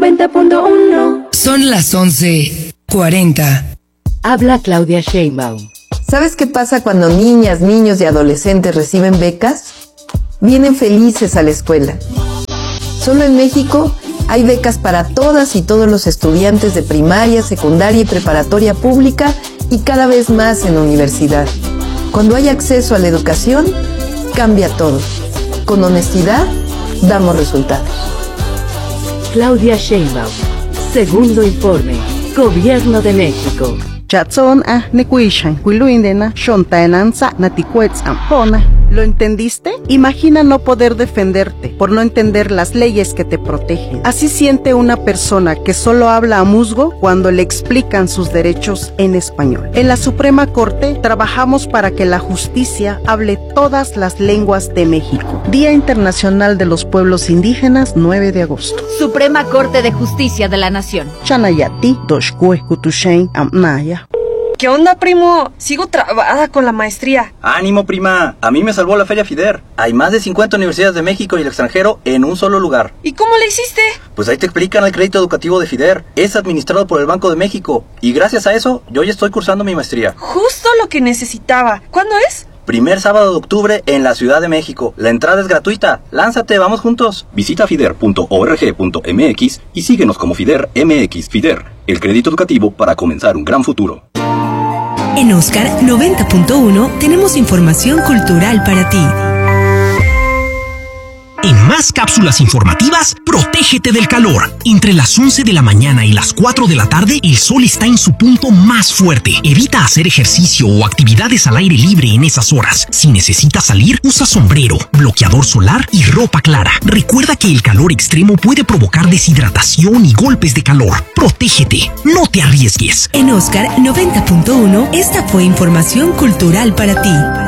90.1. Son las 11:40. Habla Claudia Sheinbaum. ¿Sabes qué pasa cuando niñas, niños y adolescentes reciben becas? Vienen felices a la escuela. Solo en México hay becas para todas y todos los estudiantes de primaria, secundaria y preparatoria pública y cada vez más en la universidad. Cuando hay acceso a la educación, cambia todo. Con honestidad, damos resultados. Claudia Sheinbaum. Segundo informe. Gobierno de México. Chatson nekuishan kuiluindena shontaenan sa natikuets ampona. ¿Lo entendiste? Imagina no poder defenderte por no entender las leyes que te protegen. Así siente una persona que solo habla a musgo cuando le explican sus derechos en español. En la Suprema Corte trabajamos para que la justicia hable todas las lenguas de México. Día Internacional de los Pueblos Indígenas, 9 de agosto. Suprema Corte de Justicia de la Nación. Chanayati, doshkue kutushen amnaya. ¿Qué onda, primo? Sigo trabada con la maestría. ¡Ánimo, prima! A mí me salvó la Feria FIDER. Hay más de 50 universidades de México y el extranjero en un solo lugar. ¿Y cómo le hiciste? Pues ahí te explican el crédito educativo de FIDER. Es administrado por el Banco de México. Y gracias a eso, yo ya estoy cursando mi maestría. Justo lo que necesitaba. ¿Cuándo es? Primer sábado de octubre en la Ciudad de México. La entrada es gratuita. Lánzate, vamos juntos. Visita fider.org.mx y síguenos como FIDER MX. FIDER, el crédito educativo para comenzar un gran futuro. En Oscar 90.1 tenemos información cultural para ti. En más cápsulas informativas, protégete del calor. Entre las 11 de la mañana y las 4 de la tarde, el sol está en su punto más fuerte. Evita hacer ejercicio o actividades al aire libre en esas horas. Si necesitas salir, usa sombrero, bloqueador solar y ropa clara. Recuerda que el calor extremo puede provocar deshidratación y golpes de calor. Protégete, no te arriesgues. En Oscar 90.1, esta fue información cultural para ti.